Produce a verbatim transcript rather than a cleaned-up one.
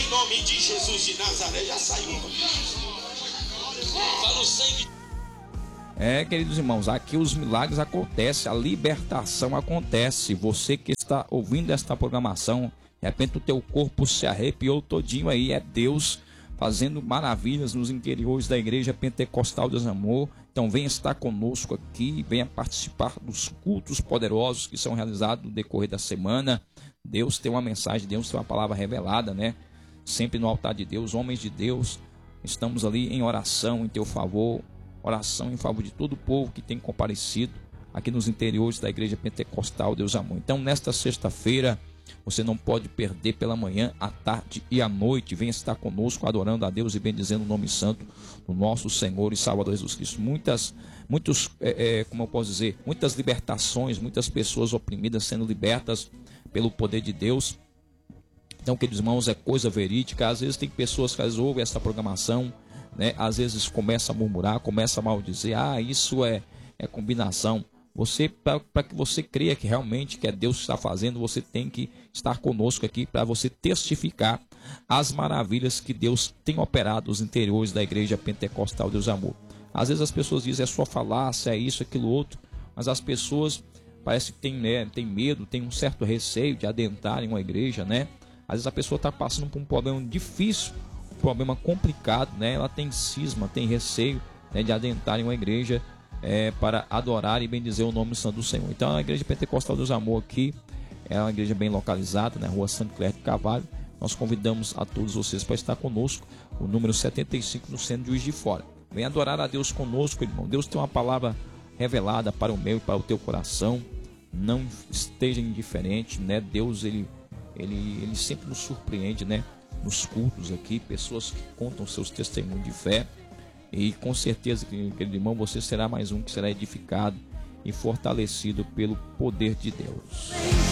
em nome de Jesus de Nazaré. Já saiu. Fala o sangue. É, queridos irmãos, aqui os milagres acontecem, a libertação acontece. Você que está ouvindo esta programação, de repente o teu corpo se arrepiou todinho aí. É Deus fazendo maravilhas nos interiores da Igreja Pentecostal Deus Amor. Então venha estar conosco aqui, venha participar dos cultos poderosos que são realizados no decorrer da semana. Deus tem uma mensagem, Deus tem uma palavra revelada, né? Sempre no altar de Deus, homens de Deus, estamos ali em oração em teu favor, oração em favor de todo o povo que tem comparecido aqui nos interiores da Igreja Pentecostal Deus Amor. Então nesta sexta-feira, você não pode perder pela manhã, à tarde e à noite. Venha estar conosco adorando a Deus e bendizendo o nome santo do nosso Senhor e Salvador Jesus Cristo. Muitas, muitos, é, é, como eu posso dizer, muitas libertações, muitas pessoas oprimidas sendo libertas pelo poder de Deus. Então, queridos irmãos, é coisa verídica. Às vezes tem pessoas que às vezes ouvem essa programação, né? Às vezes começa a murmurar, começa a maldizer. Ah, isso é, é combinação. Você, para que você creia que realmente que é Deus que está fazendo, você tem que estar conosco aqui para você testificar as maravilhas que Deus tem operado nos interiores da Igreja Pentecostal Deus Amor. Às vezes as pessoas dizem é só falácia, é isso, aquilo, outro, mas as pessoas parece que tem, né, tem medo, tem um certo receio de adentrar em uma igreja, né? Às vezes a pessoa está passando por um problema difícil, um problema complicado, né? Ela tem cisma, tem receio, né, de adentrar em uma igreja É, para adorar e bendizer o nome santo do Senhor. Então a Igreja Pentecostal Deus Amor aqui é uma igreja bem localizada na rua Santo Clério de Carvalho. Nós convidamos a todos vocês para estar conosco, o número setenta e cinco no centro de Juiz de Fora. Venha adorar a Deus conosco, irmão. Deus tem uma palavra revelada para o meu e para o teu coração. Não esteja indiferente, né? Deus ele, ele, ele sempre nos surpreende, né? Nos cultos aqui, pessoas que contam seus testemunhos de fé. E com certeza, querido irmão, você será mais um que será edificado e fortalecido pelo poder de Deus.